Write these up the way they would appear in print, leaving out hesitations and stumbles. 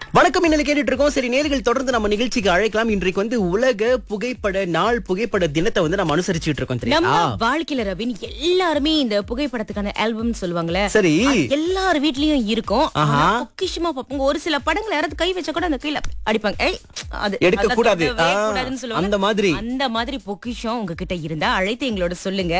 வணக்கம், இன்னைக்கு கேட்டுட்டு இருக்கோம். சரி, நேயர்கள் தொடர்ந்து நம்ம நிகழ்ச்சிக்கு அழைக்கலாம். இன்றைக்கு உலக புகைப்பட நாள், புகைப்பட தினத்தை நம்ம அனுசரிச்சுட்டு இருக்கோம். நம்ம தெரியுமா? வாழ்க்கையில ரவின் எல்லாருமே இந்த புகைப்படத்துக்கான ஆல்பம் சொல்லுவாங்கல்ல, சரி. அது எல்லார் வீட்லயும் இருக்கும். ஆஹா. ஆனா பொக்கிஷமா பாப்பாங்க. ஒரு சில படங்களை யாராவது கை வச்சா கூட அந்த கையில அடிப்பாங்க. ஏய், அது எடுக்க அதெல்லாம் கூடாது. தொடவே கூடாதுன்னு சொல்லுவாங்க. அந்த மாதிரி. அந்த மாதிரி பொக்கிஷம் உங்ககிட்ட இருந்தா அழைத்து எங்களோட சொல்லுங்க.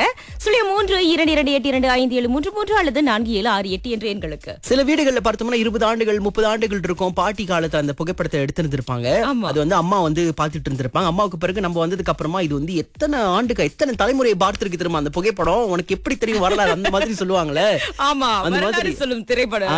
0322825733 அல்லது 4768 என்ற எண்களுக்கு. சில வீடுகள்ல பார்த்தோம்னா 20 ஆண்டுகள் 30 ஆண்டுகள் இருக்கும். பாட்டி காலத்தை அந்த புகைப்படத்தை எடுத்திருந்திருப்பாங்க. ஆமா. அது அம்மா பார்த்துட்டு இருந்திருப்பாங்க. அம்மாவுக்கு பிறகு நம்ம வந்ததுக்கு அப்புறமா இது எத்தனை ஆண்டுகள், எத்தனை தலைமுறையை பார்த்திருக்கு தெரியுமா அந்த புகைப்படம், உனக்கு எப்படி தெரியும் வரலாறு, அந்த மாதிரி சொல்லுவாங்களே. ஆமா, அந்த வரலாறு மாதிரி சொல்லும் திரைப்படம்.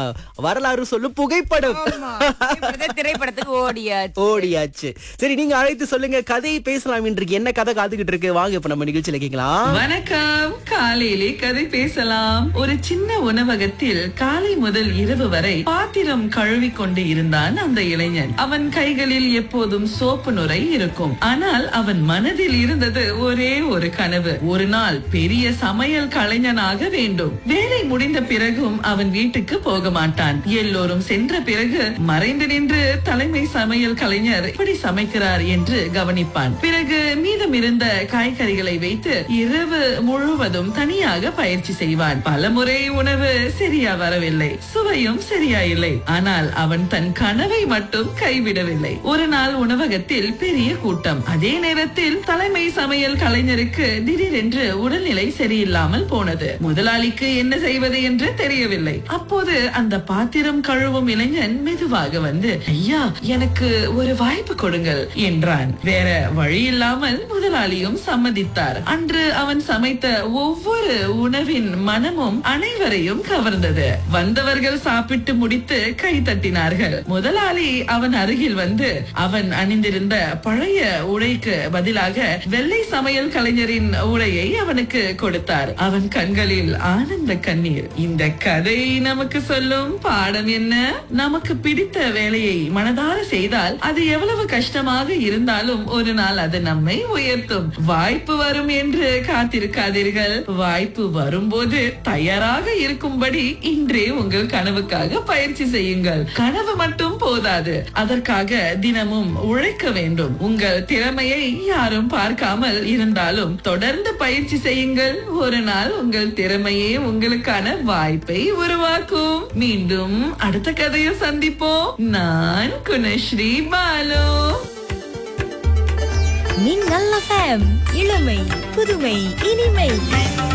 வரலாறு சொல்லும் புகைப்படம். திரைப்படத்துக்கு ஓடியாச்சு. சரி, நீங்க அழைத்து சொல்லுங்க, கதை பேசலாம். இன்றைக்கு என்ன கதை காத்துக்கிட்டு இருக்கு? வாங்க இப்ப நம்ம நிகழ்ச்சியில கேட்கலாம். வணக்கம். காலையிலே கதை பேசலாம். ஒரு சின்ன உணவகத்தில் காலை முதல் இரவு வரை பாத்திரம் கழுவி கொண்டு இருந்தான் அந்த இளைஞன். அவன் கைகளில் எப்போதும் சோப்பு நுரை இருக்கும். ஆனால் அவன் மனதில் இருந்தது ஒரே ஒரு கனவு. ஒரு நாள் பெரிய சமையல் கலைஞனாக வேண்டும். வேலை முடிந்த பிறகும் அவன் வீட்டுக்கு போக மாட்டான். எல்லோரும் சென்ற பிறகு மறைந்து நின்று தலைமை சமையல் கலைஞர் எப்படி சமைக்கிறார் என்று கவனிப்பான். பிறகு மீதம் இருந்த காய்கறிகளை வைத்து இரவு முழுவதும் தனியாக பயிற்சி செய்வான். பலமுறை உணவு சரியா வரவில்லை, சுவையும் சரியா இல்லை. ஆனால் அவன் தன் கனவை மட்டும் கைவிடவில்லை. ஒரு நாள் உணவகத்தில் பெரிய கூட்டம். அதே நேரத்தில் தலைமை சமையல் கலைஞருக்கு திடீரென்று உடல்நிலை சரியில்லாமல் போனது. முதலாளிக்கு என்ன செய்வது என்று தெரியவில்லை. அப்போது அந்த பாத்திரம் கழுவும் இளைஞன் மெதுவாக வந்து, ஐயா, எனக்கு ஒரு வாய்ப்பு கொடுங்கள் என்றான். வேற வழி இல்லாமல் முதலாளியும் சம்மதித்தார். அன்று அவன் சமைத்த ஒவ்வொரு உணவின் மனமும் அனைவரையும் கவர்ந்தது. வந்தவர்கள் சாப்பிட்டு முடித்து கை தட்டினார்கள். முதலாளி அவன் அருகில் வந்து அவன் அணிந்திருந்த பழைய உடைக்கு பதிலாக வெள்ளை சமையல் கலைஞரின் உடையை அவனுக்கு கொடுத்தார். அவன் கண்களில் ஆனந்த கண்ணீர். இந்த கதை நமக்கு சொல்லும் பாடம் என்ன? நமக்கு பிடித்த வேலையை மனதார செய்தால் அது எவ்வளவு கஷ்டமாக இருந்தாலும் ஒரு நாள் அது நம்மை உயர்த்தும். வாய்ப்பு வரும் என்று காத்திருக்காதீர்கள். வாய்ப்பு வரும்போது தயாராக இருக்கும்படி இன்றே உங்கள் கனவுக்காக பயிற்சி செய்யுங்கள். கனவு மட்டும் போதாது, அதற்காக தினமும் உழைக்க வேண்டும். உங்கள் திறமையை யாரும் பார்க்காமல் இருந்தாலும் தொடர்ந்து பயிற்சி செய்யுங்கள். ஒரு நாள் உங்கள் திறமையே உங்களுக்கான வாய்ப்பை உருவாக்கும். மீண்டும் அடுத்த கதையில் சந்திப்போம். நான் குணஸ்ரீ பாலு. நீங்கள் இளமை, புதுமை, இனிமை.